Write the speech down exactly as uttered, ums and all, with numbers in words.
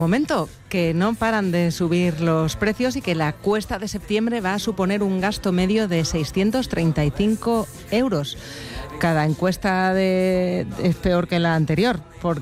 Momento que no paran de subir los precios y que la cuesta de septiembre va a suponer un gasto medio de seiscientos treinta y cinco euros. Cada encuesta de, es peor que la anterior, porque